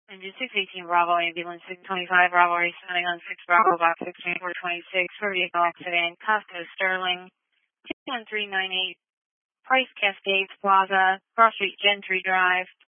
Engine 618 Bravo, ambulance 625 Bravo, responding on 6 Bravo, box 62426 for vehicle accident, Costco Sterling, 21398, Price Cascades Plaza, Cross Street Gentry Drive.